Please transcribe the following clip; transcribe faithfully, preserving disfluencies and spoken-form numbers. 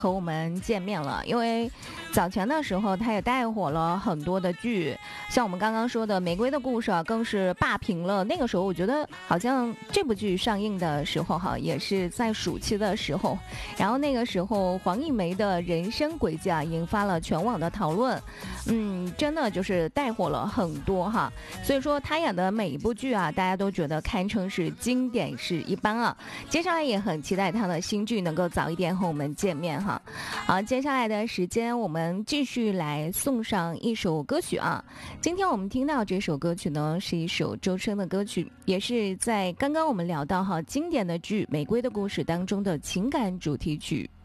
和我们见面了，因为早前的时候他也带火了很多的剧，像我们刚刚说的《玫瑰的故事》啊，更是霸屏了。那个时候我觉得好像这部剧上映的时候哈，也是在暑期的时候，然后那个时候黄一梅的人生轨迹啊，引发了全网的讨论，嗯，真的就是带火了很多哈。所以说他演的每一部剧啊，大家都觉得堪称是经典是一般啊。接下来也很期待他的新剧能够早一点和我们见面哈。好，接下来的时间我们继续来送上一首歌曲啊。今天我们听到这首歌曲呢，是一首周深的歌曲，也是在刚刚我们聊到哈经典的剧《玫瑰的故事》当中的情感主题曲。